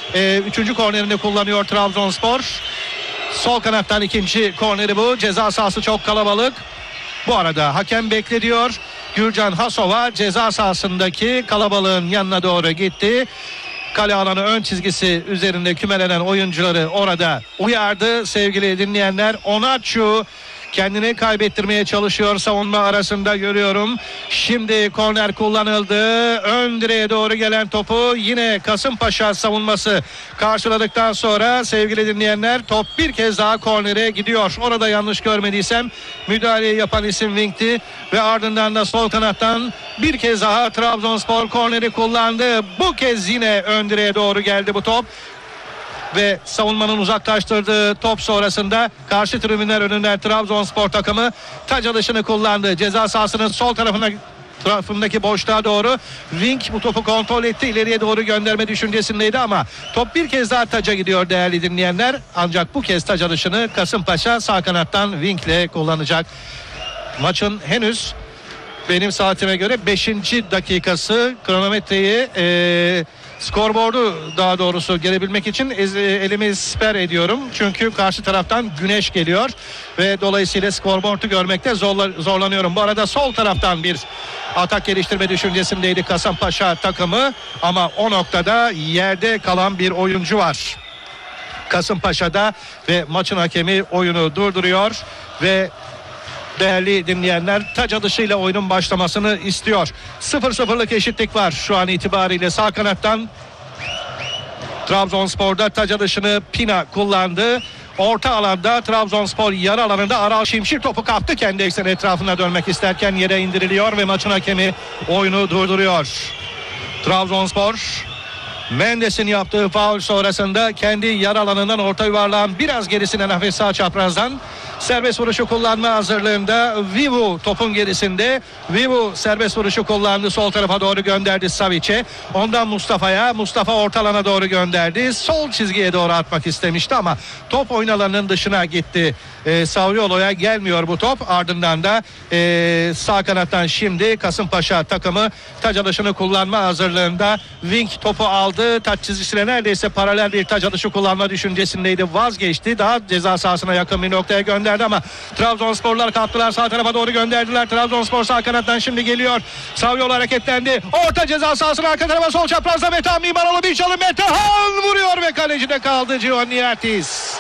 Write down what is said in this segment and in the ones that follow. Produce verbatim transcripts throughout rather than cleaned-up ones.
e, üçüncü kornerini kullanıyor Trabzonspor. Sol kanattan ikinci korneri bu. Ceza sahası çok kalabalık. Bu arada hakem beklediyor. Gürcan Hasova ceza sahasındaki kalabalığın yanına doğru gitti. Kale alanı ön çizgisi üzerinde kümelenen oyuncuları orada uyardı. Sevgili dinleyenler, Onaçu kendini kaybettirmeye çalışıyor savunma arasında, görüyorum. Şimdi korner kullanıldı. Ön direğe doğru gelen topu yine Kasımpaşa savunması karşıladıktan sonra sevgili dinleyenler, top bir kez daha kornere gidiyor. Orada yanlış görmediysem müdahaleyi yapan isim Wink'ti ve ardından da sol kanattan bir kez daha Trabzonspor korneri kullandı. Bu kez yine ön direğe doğru geldi bu top. Ve savunmanın uzaklaştırdığı top sonrasında karşı tribünler önünden Trabzonspor takımı taç alışını kullandı. Ceza sahasının sol tarafına tarafındaki boşluğa doğru Wink bu topu kontrol etti. İleriye doğru gönderme düşüncesindeydi ama top bir kez daha taca gidiyor değerli dinleyenler. Ancak bu kez taç alışını Kasımpaşa sağ kanattan Wink'le kullanacak. Maçın henüz benim saatime göre beşinci dakikası. Kronometreyi ee, skorboardu daha doğrusu gelebilmek için elimi siper ediyorum. Çünkü karşı taraftan güneş geliyor ve dolayısıyla skorboardu görmekte zorlanıyorum. Bu arada sol taraftan bir atak geliştirme düşüncesindeydi Kasımpaşa takımı ama o noktada yerde kalan bir oyuncu var Kasımpaşa'da ve maçın hakemi oyunu durduruyor ve değerli dinleyenler, taç atışıyla oyunun başlamasını istiyor. sıfır sıfırlık eşitlik var şu an itibariyle. Sağ kanattan Trabzonspor'da taç atışını Pina kullandı. Orta alanda Trabzonspor yarı alanında Aral Şimşir topu kaptı. Kendi ekseni etrafına dönmek isterken yere indiriliyor ve maçın hakemi oyunu durduruyor. Trabzonspor Mendes'in yaptığı faul sonrasında kendi yarı alanından orta yuvarlağın biraz gerisinden hafif sağ çaprazdan serbest vuruşu kullanma hazırlığında. Vivu topun gerisinde. Vivu serbest vuruşu kullandı. Sol tarafa doğru gönderdi Savic'e. Ondan Mustafa'ya. Mustafa orta alana doğru gönderdi. Sol çizgiye doğru atmak istemişti ama top oyun alanının dışına gitti. Ee, Savriolo'ya gelmiyor bu top. Ardından da e, sağ kanattan şimdi Kasımpaşa takımı taç alışını kullanma hazırlığında. Wink topu aldı. Taç çizgisine neredeyse paralel bir taç alışı kullanma düşüncesindeydi. Vazgeçti. Daha ceza sahasına yakın bir noktaya gönderdi ama Trabzonsporlar kalktılar. Sağ tarafa doğru gönderdiler. Trabzonspor sağ kanattan şimdi geliyor. Savriolo hareketlendi. Orta ceza sahasına arka tarafa sol çaprazda Metehan Mimaroğlu bir çalım. Metehan vuruyor ve kalecide kaldı Giovanni Ertis.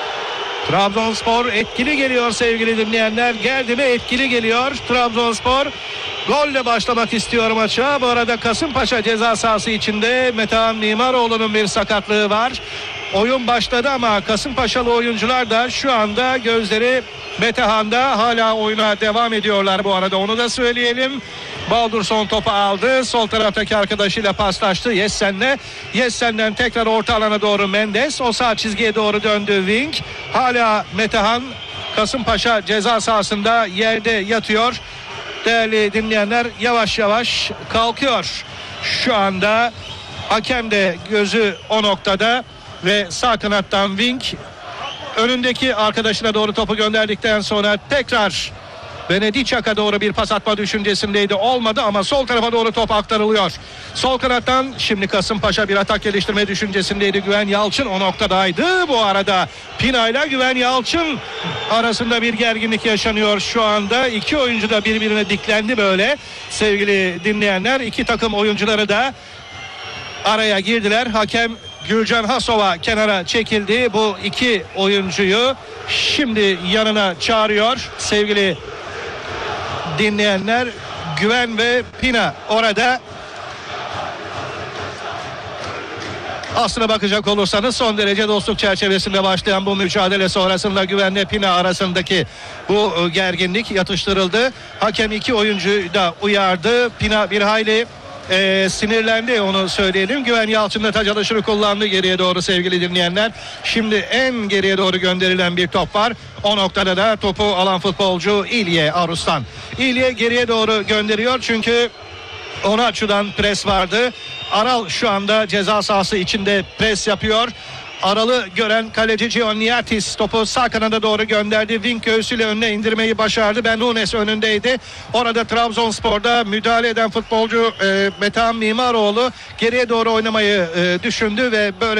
Trabzonspor etkili geliyor sevgili dinleyenler. Geldi mi etkili geliyor. Trabzonspor golle başlamak istiyor maça. Bu arada Kasımpaşa ceza sahası içinde Metehan Mimaroğlu'nun bir sakatlığı var. Oyun başladı ama Kasımpaşalı oyuncular da şu anda gözleri Metehan'da, hala oyuna devam ediyorlar bu arada, onu da söyleyelim. Baldurson topu aldı. Sol taraftaki arkadaşıyla paslaştı Yessen'le. Yessen'den tekrar orta alana doğru Mendes. O sağ çizgiye doğru döndü Wink. Hala Metehan Kasımpaşa ceza sahasında yerde yatıyor. Değerli dinleyenler, yavaş yavaş kalkıyor. Şu anda hakem de gözü o noktada ve sağ kanattan Wink önündeki arkadaşına doğru topu gönderdikten sonra tekrar Benedicak'a doğru bir pas atma düşüncesindeydi. Olmadı ama sol tarafa doğru top aktarılıyor. Sol kanattan şimdi Kasımpaşa bir atak geliştirme düşüncesindeydi. Güven Yalçın o noktadaydı. Bu arada Pina ile Güven Yalçın arasında bir gerginlik yaşanıyor şu anda. İki oyuncu da birbirine diklendi böyle. Sevgili dinleyenler, iki takım oyuncuları da araya girdiler. Hakem Gürcan Hasova kenara çekildi. Bu iki oyuncuyu şimdi yanına çağırıyor. Sevgili dinleyenler, Güven ve Pina orada. Aslına bakacak olursanız son derece dostluk çerçevesinde başlayan bu mücadele sonrasında Güven'le Pina arasındaki bu gerginlik yatıştırıldı. Hakem iki oyuncuyu da uyardı. Pina bir hayli Ee, sinirlendi, onu söyleyelim. Güven Yalçın da taç alışını kullandı geriye doğru sevgili dinleyenler. Şimdi en geriye doğru gönderilen bir top var. O noktada da topu alan futbolcu İlye Arus'tan. İlye geriye doğru gönderiyor çünkü Onaçu'dan pres vardı. Aral şu anda ceza sahası içinde pres yapıyor. Aral'ı gören kaleci Gianniatis topu sağ kanada doğru gönderdi. Wink göğsüyle önüne indirmeyi başardı. Ben Nunes önündeydi. Orada Trabzonspor'da müdahale eden futbolcu e, Metehan Mimaroğlu geriye doğru oynamayı e, düşündü ve böyle